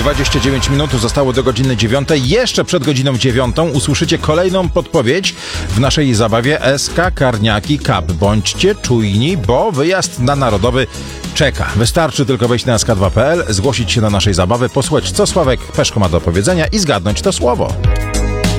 29 minut zostało do godziny 9. Jeszcze przed godziną 9 usłyszycie kolejną podpowiedź w naszej zabawie SK Karniaki Cup. Bądźcie czujni, bo wyjazd na Narodowy czeka. Wystarczy tylko wejść na sk2.pl, zgłosić się na naszej zabawy, posłuchać, co Sławek Peszko ma do powiedzenia i zgadnąć to słowo.